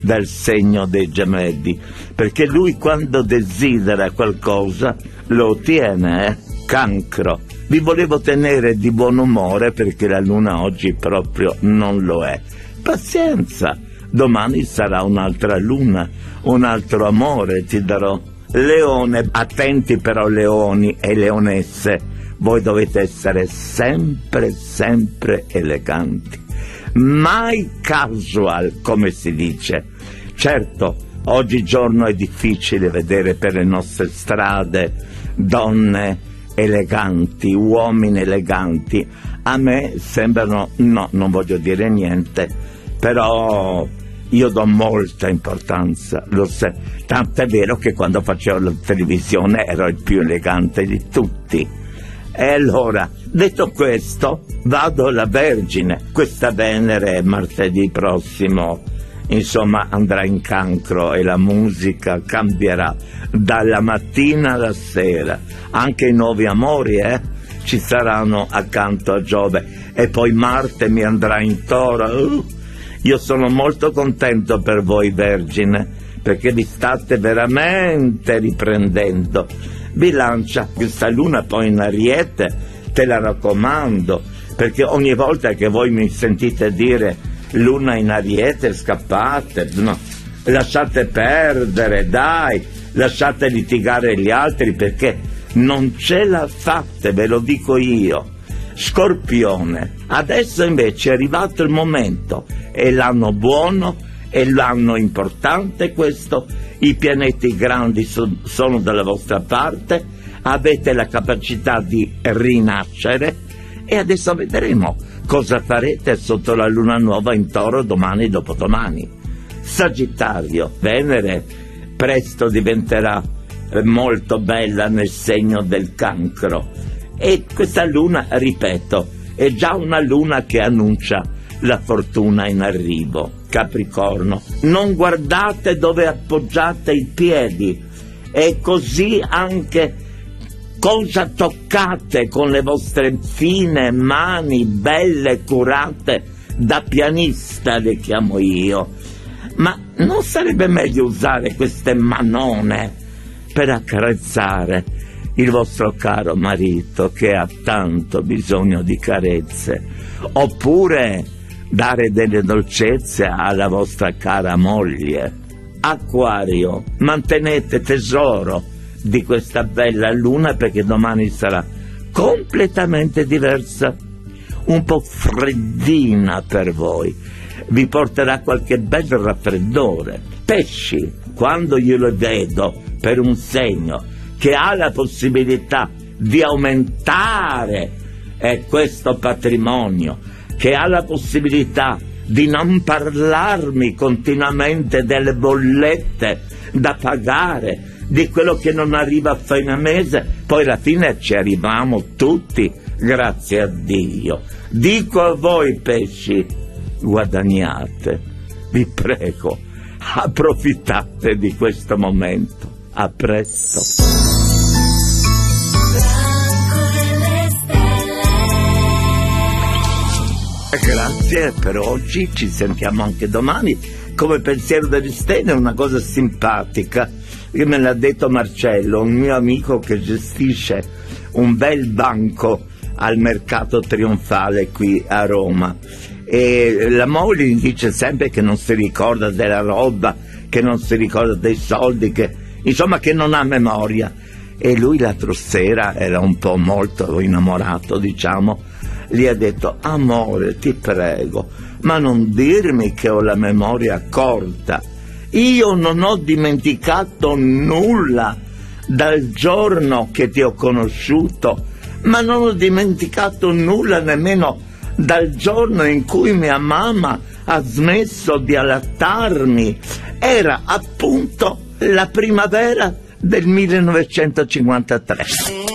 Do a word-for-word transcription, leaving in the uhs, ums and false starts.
del segno dei Gemelli, perché lui quando desidera qualcosa lo ottiene, eh? Cancro. Vi volevo tenere di buon umore perché la luna oggi proprio non lo è. Pazienza, domani sarà un'altra luna, un altro amore ti darò. Leone, attenti però leoni e leonesse, voi dovete essere sempre, sempre eleganti, mai casual, come si dice. Certo, oggigiorno è difficile vedere per le nostre strade donne eleganti, uomini eleganti. A me sembrano, no, non voglio dire niente, però io do molta importanza, lo so, tanto è vero che quando facevo la televisione ero il più elegante di tutti. E allora, detto questo, vado alla Vergine. Questa Venere martedì prossimo, insomma, andrà in Cancro e la musica cambierà dalla mattina alla sera. Anche i nuovi amori, eh, ci saranno accanto a Giove. E poi Marte mi andrà in Toro. Uh, io sono molto contento per voi Vergine, perché vi state veramente riprendendo. Bilancia, questa luna poi in Ariete, te la raccomando, perché ogni volta che voi mi sentite dire luna in Ariete scappate, no, lasciate perdere, dai, lasciate litigare gli altri, perché non ce la fate, ve lo dico io. Scorpione, adesso invece è arrivato il momento, è l'anno buono, è l'anno importante questo, i pianeti grandi so, sono dalla vostra parte, avete la capacità di rinascere e adesso vedremo cosa farete sotto la luna nuova in Toro domani e dopodomani. Sagittario, Venere presto diventerà molto bella nel segno del Cancro e questa luna, ripeto, è già una luna che annuncia la fortuna in arrivo. Capricorno, non guardate dove appoggiate i piedi e così anche cosa toccate con le vostre fine mani belle curate da pianista, le chiamo io. Ma non sarebbe meglio usare queste manone per accarezzare il vostro caro marito che ha tanto bisogno di carezze, oppure dare delle dolcezze alla vostra cara moglie? Acquario, mantenete tesoro di questa bella luna perché domani sarà completamente diversa, un po' freddina per voi, vi porterà qualche bel raffreddore. Pesci, quando io lo vedo per un segno che ha la possibilità di aumentare eh, questo patrimonio, che ha la possibilità di non parlarmi continuamente delle bollette da pagare, di quello che non arriva a fine mese, poi alla fine ci arriviamo tutti, grazie a Dio. Dico a voi pesci, guadagnate, vi prego, approfittate di questo momento. A presto. Grazie per oggi, ci sentiamo anche domani. Come pensiero delle stelle è una cosa simpatica che me l'ha detto Marcello, un mio amico che gestisce un bel banco al Mercato Trionfale qui a Roma, e la moglie gli dice sempre che non si ricorda della roba, che non si ricorda dei soldi, che insomma che non ha memoria. E lui l'altra sera era un po' molto innamorato, diciamo, gli ha detto: amore, ti prego, ma non dirmi che ho la memoria corta, io non ho dimenticato nulla dal giorno che ti ho conosciuto, ma non ho dimenticato nulla nemmeno dal giorno in cui mia mamma ha smesso di allattarmi. Era appunto la primavera del millenovecentocinquantatré.